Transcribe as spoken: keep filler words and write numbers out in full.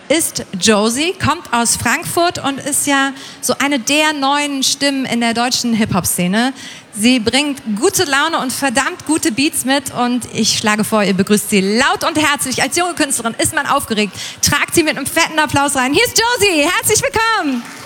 ist Josie, kommt aus Frankfurt und ist ja so eine der neuen Stimmen in der deutschen Hip-Hop-Szene. Sie bringt gute Laune und verdammt gute Beats mit und ich schlage vor, ihr begrüßt sie laut und herzlich. Als junge Künstlerin ist man aufgeregt. Tragt sie mit einem fetten Applaus rein. Hier ist Josie, herzlich willkommen!